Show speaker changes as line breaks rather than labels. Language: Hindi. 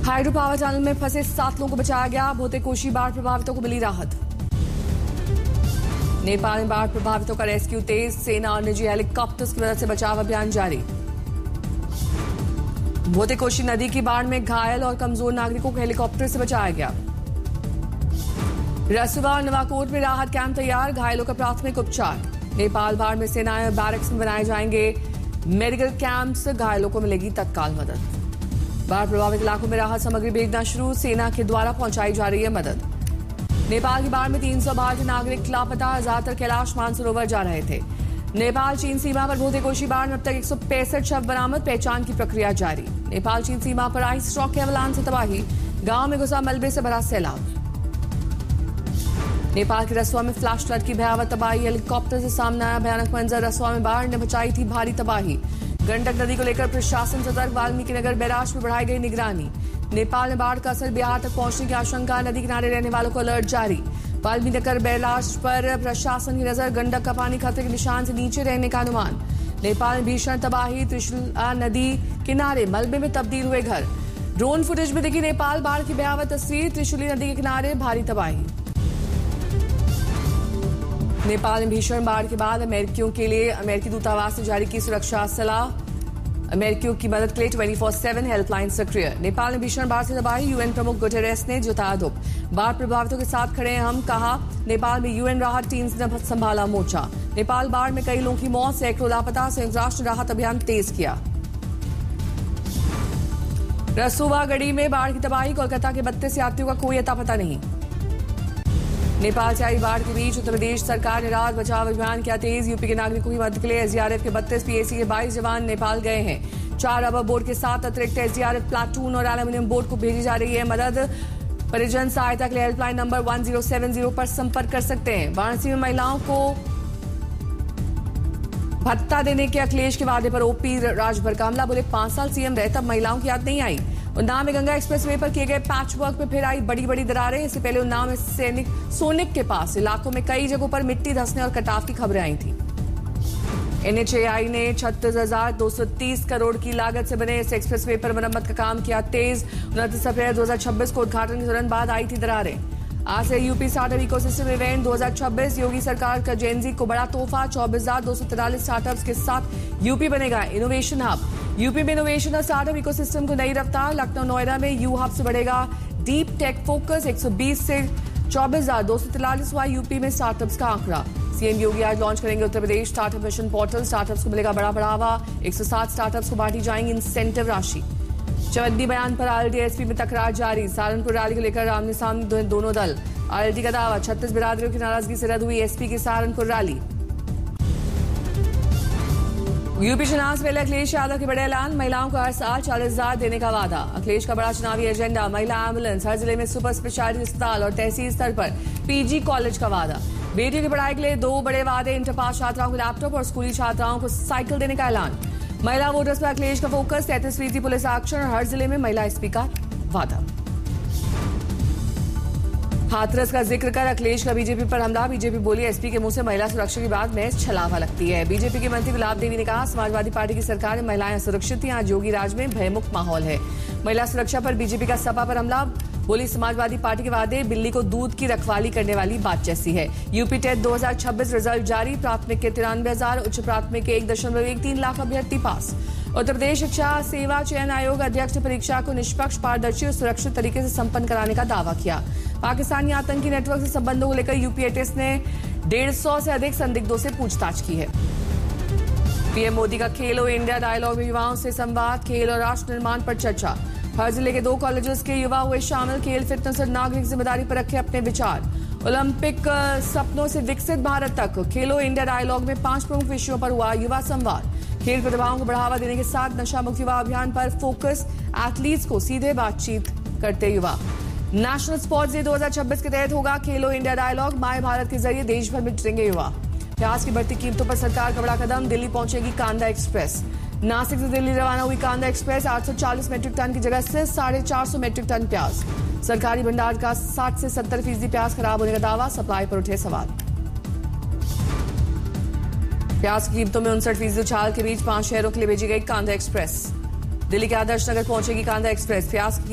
हाइड्रो पावर टनल में फंसे 7 लोगों को बचाया गया। भोतेकोशी बाढ़ प्रभावितों को मिली राहत। नेपाल में बाढ़ प्रभावितों का रेस्क्यू तेज। सेना और निजी हेलीकॉप्टर्स की मदद से बचाव अभियान जारी। भोतेकोशी नदी की बाढ़ में घायल और कमजोर नागरिकों को हेलीकॉप्टर से बचाया गया। रसुवा और नवाकोट में राहत कैंप तैयार। घायलों का प्राथमिक उपचार। नेपाल बाढ़ में सेनाएं और बैरक्स में बनाए जाएंगे मेडिकल कैंप्स। घायलों को मिलेगी तत्काल मदद। बाढ़ प्रभावित इलाकों में राहत सामग्री भेजना शुरू। सेना के द्वारा पहुंचाई जा रही है मदद। नेपाल की बाढ़ में 300 भारतीय नागरिक लापता। ज्यादातर कैलाश मानसरोवर जा रहे थे। नेपाल चीन सीमा पर भोतेकोशी बाढ़ में अब तक 165 शव बरामद। पहचान की प्रक्रिया जारी। नेपाल चीन सीमा पर आइस स्ट्रोक के अवलान से तबाही। गांव में घुसा मलबे से भरा सैलाब। नेपाल के रसुआ में फ्लैश फ्लड की भयावह तबाही। हेलीकॉप्टर से सामने आया भयानक मंजर। रसुआ में बाढ़ ने मचाई थी भारी तबाही। गंडक नदी को लेकर प्रशासन सतर्क। वाल्मीकि नगर बैराज पर बढ़ाई गई निगरानी। नेपाल में बाढ़ का असर बिहार तक पहुंचने की आशंका। नदी किनारे रहने वालों को अलर्ट जारी। वाल्मीकि नगर बैराज पर प्रशासन की नजर। गंडक का पानी खतरे के निशान से नीचे रहने का अनुमान। नेपाल में भीषण तबाही। त्रिशूला नदी किनारे मलबे में तब्दील हुए घर। ड्रोन फुटेज में दिखी नेपाल बाढ़ की भयावह तस्वीर। त्रिशूली नदी के किनारे भारी तबाही। नेपाल में भीषण बाढ़ के बाद अमेरिकियों के लिए अमेरिकी दूतावास ने जारी की सुरक्षा सलाह। अमेरिकियों की मदद के लिए 24/7 हेल्पलाइन सक्रिय। नेपाल में भीषण बाढ़ से तबाही। यूएन प्रमुख गुटेरेस ने जताया दुख। बाढ़ प्रभावितों के साथ खड़े हैं हम। कहा नेपाल में यूएन राहत टीम ने संभाला मोर्चा। नेपाल बाढ़ में कई लोगों की मौत। सैकड़ों लापता। संयुक्त राष्ट्र राहत अभियान तेज किया। रसुवा गढ़ी में बाढ़ की तबाही। कोलकाता के 32 यात्रियों का कोई अता पता नहीं। नेपाल से आई बाढ़ के बीच उत्तर प्रदेश सरकार ने राहत बचाव अभियान किया तेज। यूपी के नागरिकों की मदद के लिए एसडीआरएफ के 32, पीएसी के 22 जवान नेपाल गए हैं। 4 रबर बोट के साथ अतिरिक्त एसडीआरएफ प्लाटून और एल्यूमिनियम बोट को भेजी जा रही है मदद। परिजन सहायता के लिए हेल्पलाइन नंबर 1070 पर संपर्क कर सकते हैं। वाराणसी में महिलाओं को भत्ता देने के अखिलेश के वादे पर ओपी राजभर का हमला। बोले 5 साल सीएम रहे तब महिलाओं की याद नहीं आई। उन्नाव में गंगा एक्सप्रेसवे पर किए गए पैच वर्क में फिर आई बड़ी बड़ी दरारें। इससे पहले उन्नाव में सोनिक के पास इलाकों में कई जगहों पर मिट्टी धंसने और कटाव की खबरें आई थी। एनएचएआई ने 36,230 करोड़ की लागत से बने इस एक्सप्रेसवे पर मरम्मत का काम किया तेज। 29 अप्रैल 2026 को उद्घाटन के तुरंत बाद आई थी दरारें। आज से यूपी स्टार्टअप इकोसिस्टम इवेंट 2026। योगी सरकार का जेनजी को बड़ा तोहफा। 24,243 स्टार्टअप्स के साथ यूपी बनेगा इनोवेशन हब। यूपी में इनोवेशन और स्टार्टअप इकोसिस्टम को नई रफ्तार। लखनऊ नोएडा में यू हब से बढ़ेगा डीप टेक फोकस। 120 से 24,243 हुआ यूपी में स्टार्टअप्स का आंकड़ा। सीएम योगी आज लॉन्च करेंगे Uttar Pradesh startup mission portal. Startups को मिलेगा बड़ा बढ़ावा। 107 स्टार्टअप्स को बांटी जाएंगी इंसेंटिव राशि। चवन्नी बयान पर आरएलडी एसपी में तकरार जारी। सहारनपुर रैली को लेकर आमने सामने दोनों दल। आरएलडी का दावा 36 बिरादरियों की नाराजगी से रद्द हुई एसपी की सहारनपुर रैली। यूपी चुनाव से पहले अखिलेश यादव के बड़े ऐलान। महिलाओं को हर साल 40,000 देने का वादा। अखिलेश का बड़ा चुनावी एजेंडा। महिला एम्बुलेंस। हर जिले में सुपर स्पेशलिटी अस्पताल और तहसील स्तर पर पीजी कॉलेज का वादा। बेटियों की पढ़ाई के लिए 2 बड़े वादे। इंटर पास छात्राओं को लैपटॉप और स्कूली छात्राओं को साइकिल देने का ऐलान। महिला वोटर्स पर अखिलेश का फोकस। 33 पुलिस एक्शन और हर जिले में महिला एसपी का वादा। हाथरस का जिक्र कर अखिलेश का बीजेपी पर हमला। बीजेपी बोली एसपी के मुंह से महिला सुरक्षा की बात महज छलावा लगती है। बीजेपी के मंत्री गुलाब देवी ने कहा समाजवादी पार्टी की सरकार में महिलाएं सुरक्षित हैं। आज योगी राज में भयमुक्त माहौल है। महिला सुरक्षा पर बीजेपी का सपा पर हमला। बोली समाजवादी पार्टी के वादे बिल्ली को दूध की रखवाली करने वाली बात जैसी है। यूपी टेट 2026 रिजल्ट जारी। प्राथमिक के 93,000, उच्च प्राथमिक के 1.13 लाख अभ्यर्थी पास। उत्तर प्रदेश शिक्षा सेवा चयन आयोग अध्यक्ष ने परीक्षा को निष्पक्ष, पारदर्शी और सुरक्षित तरीके से संपन्न कराने का दावा किया। पाकिस्तानी आतंकी नेटवर्क से संबंधों को लेकर यूपी एटीएस ने 150 से अधिक संदिग्धों से पूछताछ की है। पीएम मोदी का खेलो इंडिया डायलॉग में युवाओं से संवाद। खेल और राष्ट्र निर्माण पर चर्चा। हर जिले के 2 कॉलेजेस के युवा हुए शामिल। खेल, फिटनेस और नागरिक जिम्मेदारी पर रखे अपने विचार। ओलंपिक सपनों से विकसित भारत तक। खेलो इंडिया डायलॉग में 5 प्रमुख विषयों पर हुआ युवा संवाद। खेल प्रतिभाओं को बढ़ावा देने के साथ नशा मुक्त युवा अभियान पर फोकस। एथलीट्स को सीधे बातचीत करते युवा। नेशनल स्पोर्ट्स डे 2026 के तहत होगा खेलो इंडिया डायलॉग। माय भारत के जरिए देश भर में जुटेंगे युवा। प्याज की बढ़ती कीमतों पर सरकार का बड़ा कदम। दिल्ली पहुंचेगी कांदा एक्सप्रेस। नासिक से दिल्ली रवाना हुई कांदा एक्सप्रेस। 840 मीट्रिक टन की जगह से 450 मीट्रिक टन प्याज। सरकारी भंडार का 60 से 70% प्याज खराब होने का दावा। सप्लाई पर उठे सवाल। प्याज की कीमतों में 59% उछाल के बीच 5 शहरों के लिए भेजी गई कांदा एक्सप्रेस। दिल्ली के आदर्श नगर पहुंचेगी कांदा एक्सप्रेस। प्याज